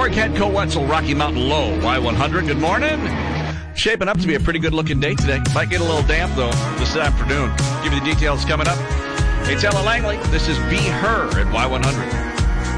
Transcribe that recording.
Kent Coetzel, Rocky Mountain Low, Y100. Good morning. Shaping up to be a pretty good-looking day today. Might get a little damp, though, this afternoon. Give you the details coming up. Hey, Ella Langley, this is Be Her at Y100.